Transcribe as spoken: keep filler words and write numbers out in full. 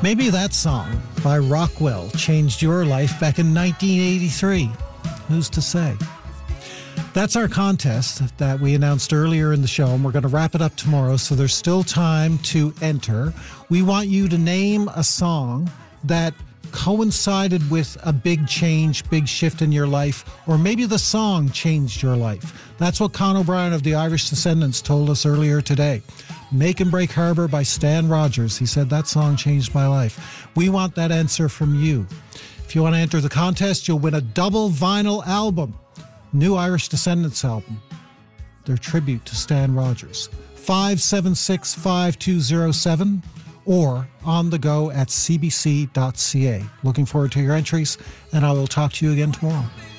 Maybe that song by Rockwell changed your life back in nineteen eighty-three. Who's to say? That's our contest that we announced earlier in the show, and we're going to wrap it up tomorrow, so there's still time to enter. We want you to name a song that coincided with a big change, big shift in your life, or maybe the song changed your life. That's what Con O'Brien of the Irish Descendants told us earlier today. Make and Break Harbor by Stan Rogers. He said, that song changed my life. We want that answer from you. If you want to enter the contest, you'll win a double vinyl album. New Irish Descendants album. Their tribute to Stan Rogers. five seven six, five two zero seven or on the go at c b c dot c a. Looking forward to your entries, and I will talk to you again tomorrow.